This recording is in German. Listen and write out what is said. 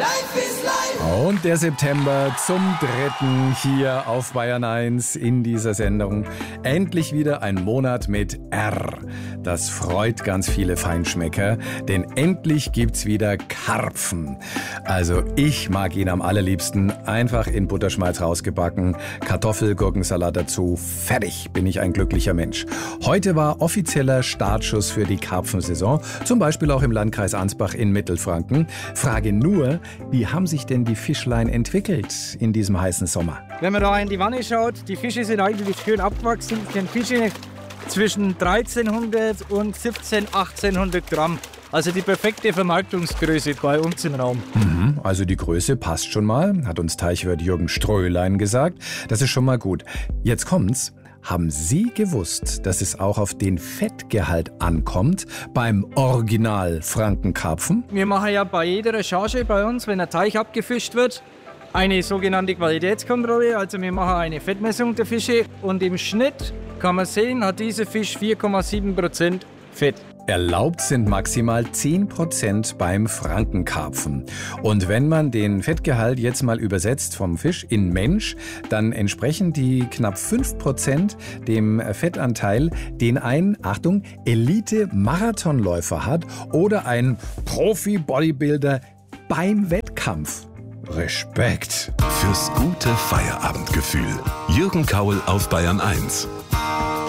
Und der September zum 3. hier auf Bayern 1 in dieser Sendung. Endlich wieder ein Monat mit R. Das freut ganz viele Feinschmecker, denn endlich gibt's wieder Karpfen. Also ich mag ihn am allerliebsten einfach in Butterschmalz rausgebacken, Kartoffel-Gurkensalat dazu, fertig bin ich ein glücklicher Mensch. Heute war offizieller Startschuss für die Karpfensaison, zum Beispiel auch im Landkreis Ansbach in Mittelfranken. Frage nur, wie haben sich denn die Fischlein entwickelt in diesem heißen Sommer? Wenn man da in die Wanne schaut, die Fische sind eigentlich schön abgewachsen. Ich kenne Fische zwischen 1300 und 1800 Gramm. Also die perfekte Vermarktungsgröße bei uns im Raum. Also die Größe passt schon mal, hat uns Teichwirt Jürgen Ströhlein gesagt. Das ist schon mal gut. Jetzt kommt's. Haben Sie gewusst, dass es auch auf den Fettgehalt ankommt beim Original-Frankenkarpfen? Wir machen ja bei jeder Recherche bei uns, wenn ein Teich abgefischt wird, eine sogenannte Qualitätskontrolle. Also wir machen eine Fettmessung der Fische und im Schnitt kann man sehen, hat dieser Fisch 4,7% Fett. Erlaubt sind maximal 10% beim Frankenkarpfen. Und wenn man den Fettgehalt jetzt mal übersetzt vom Fisch in Mensch, dann entsprechen die knapp 5% dem Fettanteil, den ein, Achtung, Elite-Marathonläufer hat oder ein Profi-Bodybuilder beim Wettkampf. Respekt. Fürs gute Feierabendgefühl. Jürgen Kaul auf Bayern 1.